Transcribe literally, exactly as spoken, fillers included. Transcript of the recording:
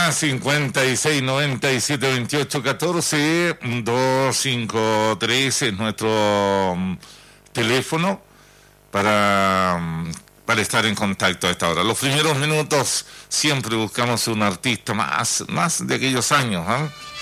más cincuenta y seis, noventa y siete, veintiocho, catorce, dos cinco tres es nuestro um, teléfono para, um, para estar en contacto a esta hora. Los primeros minutos siempre buscamos un artista más, más de aquellos años, ¿eh?